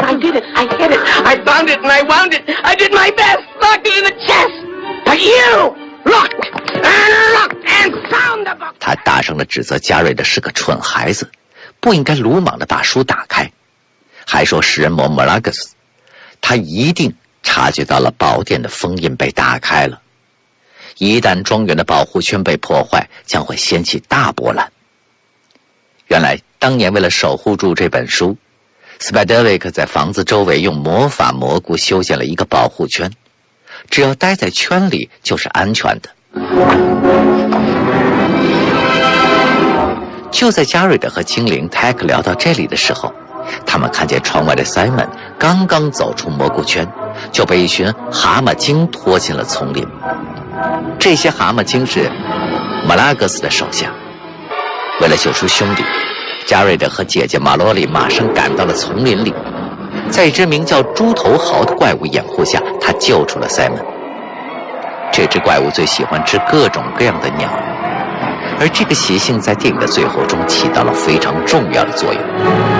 I did it. I hit it. I found it and I wound it. I did my best. Locked it in the chest. But you looked and found the book. 他大声地指责加瑞德是个蠢孩子，不应该鲁莽地把书打开，还说食人魔莫拉格斯，他一定察觉到了宝典的封印被打开了。一旦庄园的保护圈被破坏，将会掀起大波澜。原来当年为了守护住这本书，斯派德维克在房子周围用魔法蘑菇修建了一个保护圈，只要待在圈里就是安全的。就在加瑞德和精灵泰克聊到这里的时候，他们看见窗外的 Simon 刚刚走出蘑菇圈，就被一群蛤蟆精拖进了丛林。这些蛤蟆精是马拉格斯的手下。为了救出兄弟，加瑞德和姐姐马罗里马上赶到了丛林里，在一只名叫猪头豪的怪物掩护下，他救出了 Simon。 这只怪物最喜欢吃各种各样的鸟，而这个习性在电影的最后中起到了非常重要的作用。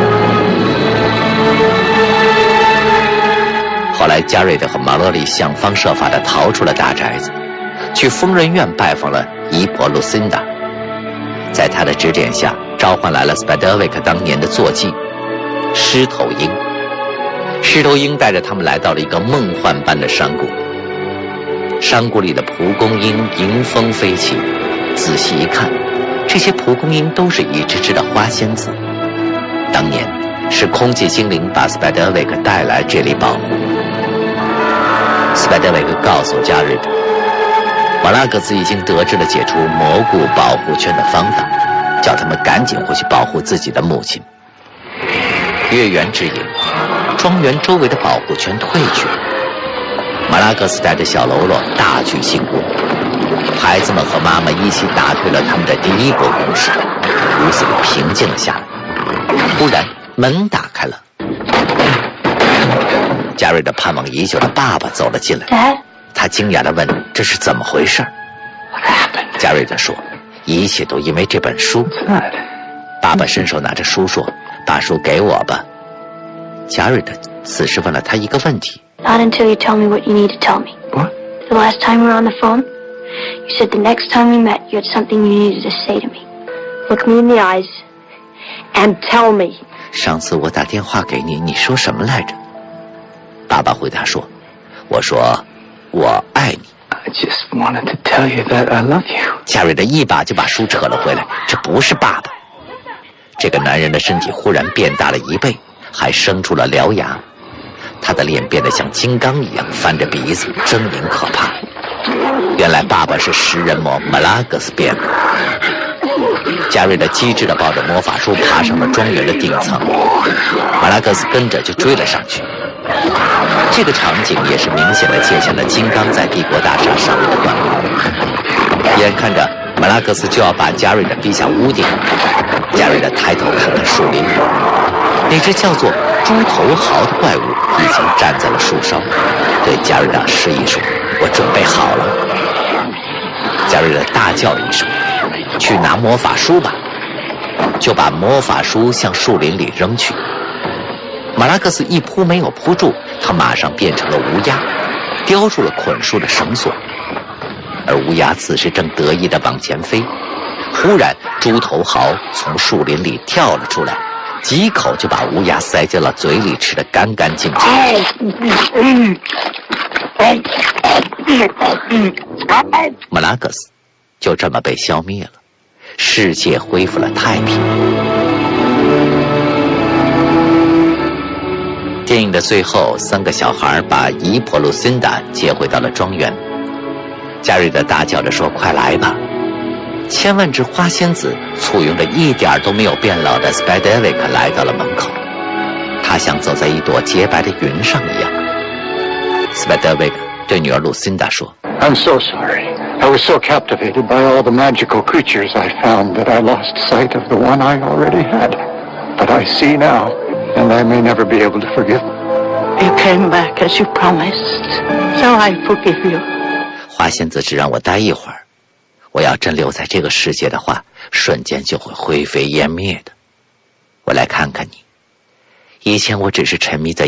后来加瑞德和马罗里想方设法地逃出了大宅子，去疯人院拜访了姨婆露辛达，在他的指点下召唤来了斯派德维克当年的坐骑狮头鹰。狮头鹰带着他们来到了一个梦幻般的山谷，山谷里的蒲公英迎风飞起，仔细一看，这些蒲公英都是一只只的花仙子。当年是空气精灵把斯派德维克带来这里保护。斯派德维克告诉加瑞德，马拉格斯已经得知了解除蘑菇保护圈的方法，叫他们赶紧回去保护自己的母亲。月圆之夜，庄园周围的保护圈退去了，马拉格斯带着小喽啰大举进攻，孩子们和妈妈一起打退了他们的第一波攻势，屋子里平静了下来。忽然门打开了，加瑞德盼望已久的爸爸走了进来。 Dad? 他惊讶地问：“这是怎么回事？” What happened? 加瑞德说：“一切都因为这本书。” What's that? 爸爸伸手拿着书说：“把书给我吧。”加瑞德此时问了他一个问题 Not until you tell me what you need to tell me. What? The last time we were on the phone, you said the next time we met, you had something you needed to say to me. Look me in the eyes and tell me. 上次我打电话给你，你说什么来着？爸爸回答说：“我说我爱你。” I just wanted to tell you that I love you. 加瑞德一把就把书扯了回来，这不是爸爸。这个男人的身体忽然变大了1倍，还生出了獠牙，他的脸变得像金刚一样翻着鼻子，狰狞可怕。原来爸爸是食人魔马拉格斯变的。加瑞德机智地抱着魔法书爬上了庄园的顶层，马拉格斯跟着就追了上去。这个场景也是明显的借鉴了金刚在帝国大厦上面的段落。眼看着马拉格斯就要把加瑞德逼下屋顶，加瑞德抬头看看树林里，那只叫做猪头豪的怪物已经站在了树梢，对加瑞德示意说：“我准备好了。”加瑞德大叫了一声：“去拿魔法书吧！”就把魔法书向树林里扔去。马拉克斯一扑没有扑住，他马上变成了乌鸦，叼住了捆束的绳索。而乌鸦此时正得意地往前飞，忽然猪头豪从树林里跳了出来，几口就把乌鸦塞进了嘴里，吃得干干净净。马拉克斯就这么被消灭了，世界恢复了太平。电影的最后，3个小孩把姨婆露辛达接回到了庄园。加瑞德大叫着说：“快来吧！”千万只花仙子簇拥着一点都没有变老的 Spiderwick 来到了门口，他像走在一朵洁白的云上一样。Spiderwick 对女儿露辛达说 I'm so sorry. I was so captivated by all the magical creatures I found that I lost sight of the one I already had. But I see now, and I may never be able to forgive. You came back as you promised, so I forgive you. 花仙子只让我待一会儿，我要真留在这个世界的话，瞬间就会灰飞烟灭的。我来看看你，以前我只是沉迷在